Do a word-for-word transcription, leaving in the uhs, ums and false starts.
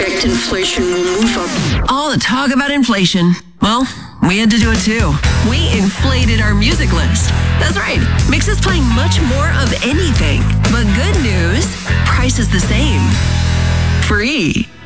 Inflation will move up. All the talk about inflation. Well, we had to do it too. We inflated our music list. That's right. Mix is playing much more of anything. But good news, price is the same. Free.